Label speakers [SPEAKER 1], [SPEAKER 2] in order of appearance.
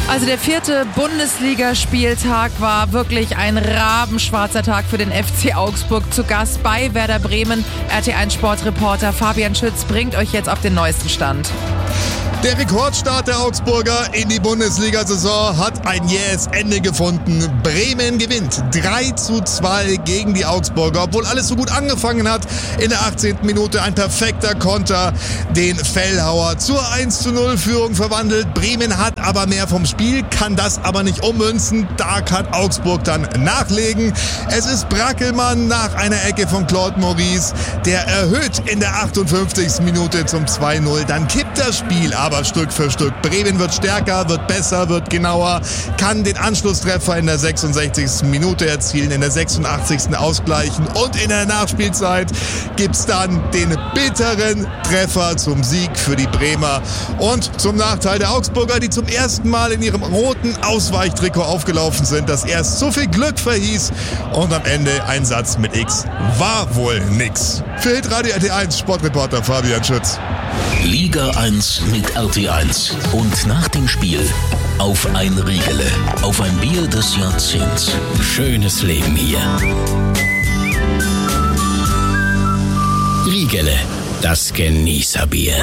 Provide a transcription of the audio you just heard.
[SPEAKER 1] Also der 4. Bundesligaspieltag war wirklich ein rabenschwarzer Tag für den FC Augsburg. Zu Gast bei Werder Bremen. RT1 Sportreporter Fabian Schütz bringt euch jetzt auf den neuesten Stand.
[SPEAKER 2] Der Rekordstart der Augsburger in die Bundesliga-Saison hat ein jähes Ende gefunden. Bremen gewinnt 3:2 gegen die Augsburger, obwohl alles so gut angefangen hat. In der 18. Minute ein perfekter Konter, den Fellhauer zur 1:0-Führung verwandelt. Bremen hat aber mehr vom Spiel, kann das aber nicht ummünzen. Da kann Augsburg dann nachlegen. Es ist Brackelmann nach einer Ecke von Claude Maurice, der erhöht in der 58. Minute zum 2:0. Dann kippt das Spiel aber Stück für Stück. Bremen wird stärker, wird besser, wird genauer, kann den Anschlusstreffer in der 66. Minute erzielen, in der 86. ausgleichen und in der Nachspielzeit gibt's dann den bitteren Treffer zum Sieg für die Bremer und zum Nachteil der Augsburger, die zum ersten Mal in ihrem roten Ausweichtrikot aufgelaufen sind, das erst so viel Glück verhieß und am Ende ein Satz mit X war wohl nix. Für Hitradio RT1 Sportreporter Fabian Schütz.
[SPEAKER 3] Liga 1 mit RT1 und nach dem Spiel auf ein Riegele, auf ein Bier des Jahrzehnts. Schönes Leben hier. Riegele, das Genießerbier.